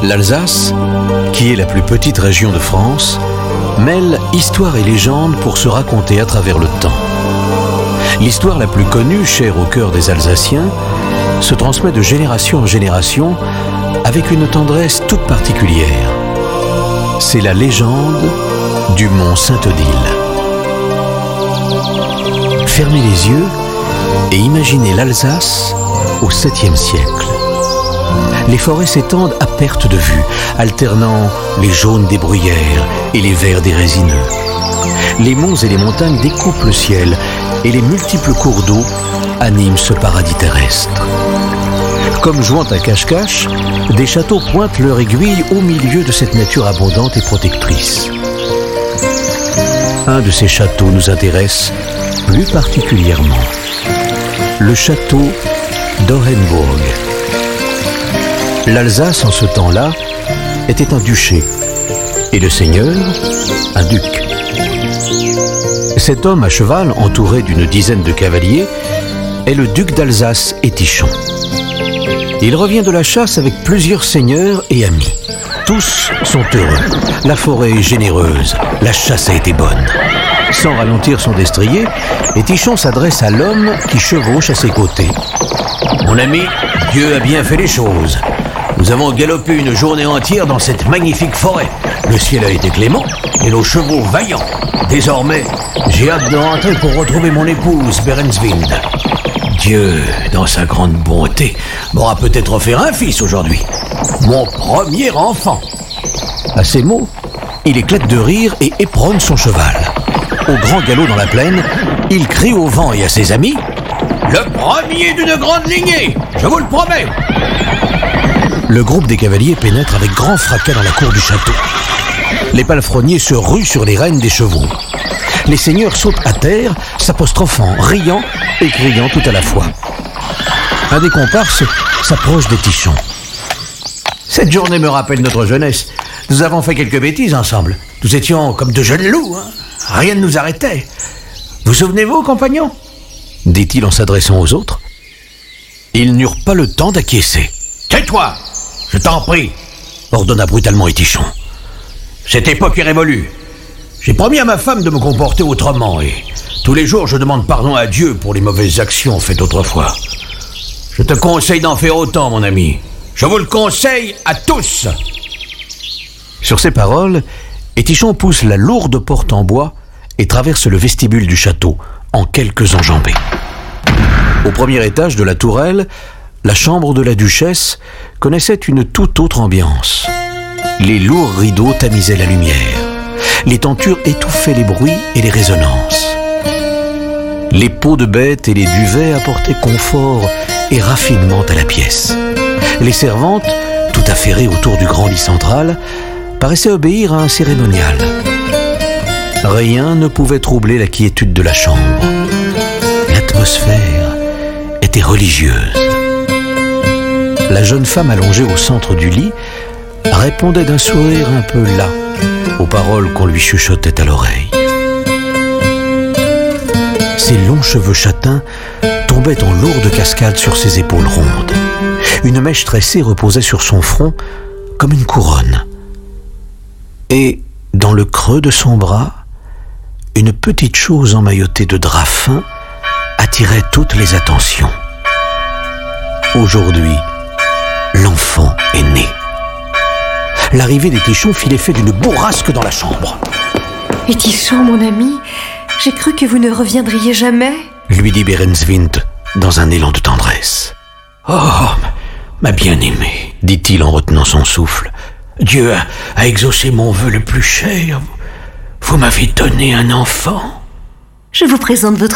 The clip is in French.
L'Alsace, qui est la plus petite région de France, mêle histoire et légende pour se raconter à travers le temps. L'histoire la plus connue, chère au cœur des Alsaciens, se transmet de génération en génération avec une tendresse toute particulière. C'est la légende du mont Sainte-Odile. Fermez les yeux et imaginez l'Alsace au 7e siècle. Les forêts s'étendent à perte de vue, alternant les jaunes des bruyères et les verts des résineux. Les monts et les montagnes découpent le ciel et les multiples cours d'eau animent ce paradis terrestre. Comme jouant à cache-cache, des châteaux pointent leur aiguille au milieu de cette nature abondante et protectrice. Un de ces châteaux nous intéresse plus particulièrement. Le château d'Orenbourg. L'Alsace, en ce temps-là, était un duché, et le seigneur, un duc. Cet homme à cheval, entouré d'une dizaine de cavaliers, est le duc d'Alsace Étichon. Il revient de la chasse avec plusieurs seigneurs et amis. Tous sont heureux. La forêt est généreuse, la chasse a été bonne. Sans ralentir son destrier, Étichon s'adresse à l'homme qui chevauche à ses côtés. « Mon ami, Dieu a bien fait les choses. Nous avons galopé une journée entière dans cette magnifique forêt. Le ciel a été clément et nos chevaux vaillants. Désormais, j'ai hâte de rentrer pour retrouver mon épouse, Berenswind. Dieu, dans sa grande bonté, m'aura peut-être offert un fils aujourd'hui. Mon premier enfant. » À ces mots, il éclate de rire et éperonne son cheval. Au grand galop dans la plaine, il crie au vent et à ses amis « Le premier d'une grande lignée, je vous le promets !» Le groupe des cavaliers pénètre avec grand fracas dans la cour du château. Les palefreniers se ruent sur les rênes des chevaux. Les seigneurs sautent à terre, s'apostrophant, riant et criant tout à la fois. Un des comparses s'approche d'Étichon. « Cette journée me rappelle notre jeunesse. Nous avons fait quelques bêtises ensemble. Nous étions comme de jeunes loups, hein. Rien ne nous arrêtait. Vous souvenez-vous, compagnons ?» dit-il en s'adressant aux autres. Ils n'eurent pas le temps d'acquiescer. « Tais-toi, je t'en prie !» ordonna brutalement Étichon. « Cette époque est révolue. J'ai promis à ma femme de me comporter autrement et tous les jours je demande pardon à Dieu pour les mauvaises actions faites autrefois. Je te conseille d'en faire autant, mon ami. Je vous le conseille à tous !» Sur ces paroles, Étichon pousse la lourde porte en bois et traverse le vestibule du château en quelques enjambées. Au premier étage de la tourelle, la chambre de la duchesse connaissait une toute autre ambiance. Les lourds rideaux tamisaient la lumière. Les tentures étouffaient les bruits et les résonances. Les peaux de bêtes et les duvets apportaient confort et raffinement à la pièce. Les servantes, tout affairées autour du grand lit central, paraissaient obéir à un cérémonial. Rien ne pouvait troubler la quiétude de la chambre. L'atmosphère était religieuse. La jeune femme allongée au centre du lit répondait d'un sourire un peu las aux paroles qu'on lui chuchotait à l'oreille. Ses longs cheveux châtains tombaient en lourdes cascades sur ses épaules rondes. Une mèche tressée reposait sur son front comme une couronne. Et, dans le creux de son bras, une petite chose emmaillotée de drap fin attirait toutes les attentions. Aujourd'hui, l'enfant est né. L'arrivée d'Étichon fit l'effet d'une bourrasque dans la chambre. « Étichon, mon ami, j'ai cru que vous ne reviendriez jamais » lui dit Berenswind dans un élan de tendresse. « Oh, ma bien-aimée, dit-il en retenant son souffle, Dieu a exaucé mon vœu le plus cher. Vous m'avez donné un enfant. » Je vous présente votre